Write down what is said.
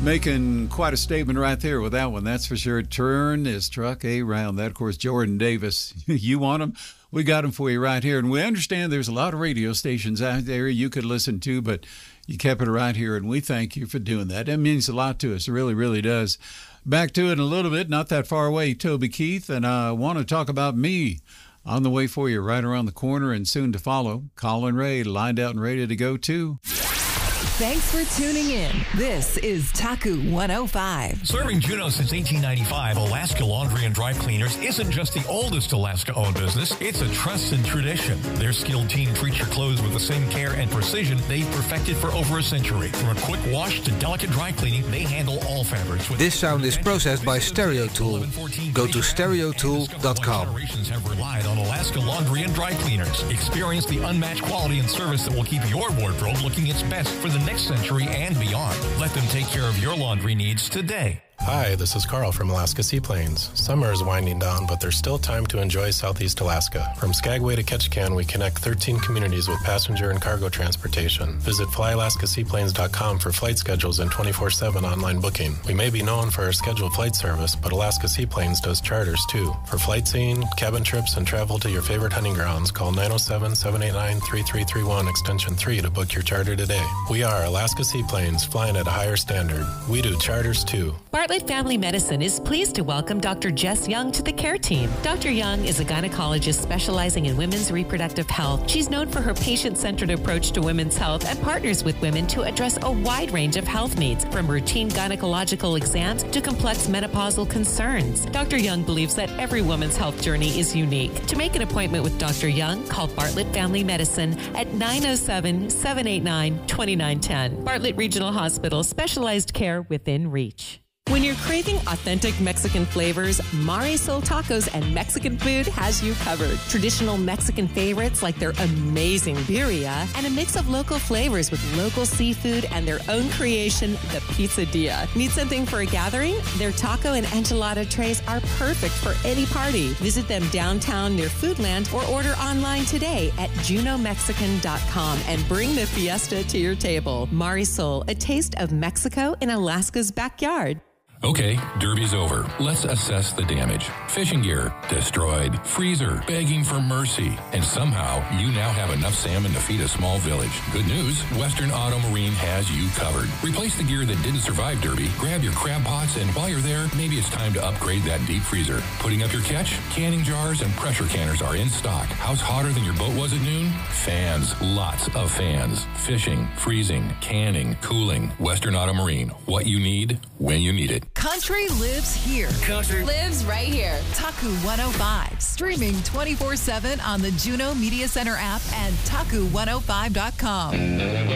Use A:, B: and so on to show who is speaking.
A: Making quite a statement right there with that one, that's for sure. Turn this truck around. That, of course, Jordan Davis. You want him? We got him for you right here. And we understand there's a lot of radio stations out there you could listen to, but you kept it right here, and we thank you for doing that. That means a lot to us. It really, really does. Back to it in a little bit, not that far away, Toby Keith, and I want to talk about me. On the way for you right around the corner and soon to follow. Colin Ray lined out and ready to go too.
B: Thanks for tuning in. This is Taku 105.
C: Serving Juneau since 1895, Alaska Laundry and Dry Cleaners isn't just the oldest Alaska-owned business, it's a trusted tradition. Their skilled team treats your clothes with the same care and precision they've perfected for over a century. From a quick wash to delicate dry cleaning, they handle all fabrics.
D: This sound is processed by Stereo Tool. Go to stereotool.com.
C: Generations have relied on Alaska Laundry and Dry Cleaners. Experience the unmatched quality and service that will keep your wardrobe looking its best for the next century and beyond. Let them take care of your laundry needs today.
E: Hi, this is Carl from Alaska Seaplanes. Summer is winding down, but there's still time to enjoy Southeast Alaska. From Skagway to Ketchikan, we connect 13 communities with passenger and cargo transportation. Visit flyalaskaseaplanes.com for flight schedules and 24/7 online booking. We may be known for our scheduled flight service, but Alaska Seaplanes does charters too. For flight seeing, cabin trips, and travel to your favorite hunting grounds, call 907-789-3331 extension 3 to book your charter today. We are Alaska Seaplanes, flying at a higher standard. We do charters too.
F: Bartlett Family Medicine is pleased to welcome Dr. Jess Young to the care team. Dr. Young is a gynecologist specializing in women's reproductive health. She's known for her patient-centered approach to women's health and partners with women to address a wide range of health needs, from routine gynecological exams to complex menopausal concerns. Dr. Young believes that every woman's health journey is unique. To make an appointment with Dr. Young, call Bartlett Family Medicine at 907-789-2910. Bartlett Regional Hospital, specialized care within reach. When you're craving authentic Mexican flavors, Marisol Tacos and Mexican Food has you covered. Traditional Mexican favorites like their amazing birria and a mix of local flavors with local seafood and their own creation, the Pizzadilla. Need something for a gathering? Their taco and enchilada trays are perfect for any party. Visit them downtown near Foodland or order online today at junomexican.com and bring the fiesta to your table. Marisol, a taste of Mexico in Alaska's backyard.
C: Okay, Derby's over. Let's assess the damage. Fishing gear, destroyed. Freezer, begging for mercy. And somehow, you now have enough salmon to feed a small village. Good news, Western Auto Marine has you covered. Replace the gear that didn't survive Derby, grab your crab pots, and while you're there, maybe it's time to upgrade that deep freezer. Putting up your catch? Canning jars and pressure canners are in stock. House hotter than your boat was at noon? Fans, lots of fans. Fishing, freezing, canning, cooling. Western Auto Marine, what you need, when you need it.
B: Country lives here.
G: Country lives right here.
B: Taku 105. Streaming 24/7 on the Juneau Media Center app and taku105.com.